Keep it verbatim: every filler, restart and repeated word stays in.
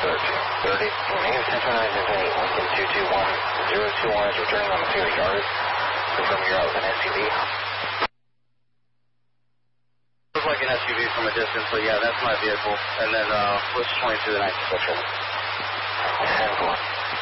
thirty. Negative ten twenty-nine, Infinity, one two two one zero two one is returning on the field yard. Confirm you're out with an S U V. Looks like an S U V from a distance, so yeah, that's my vehicle. And then, uh, push twenty-two to nineteen. ten four.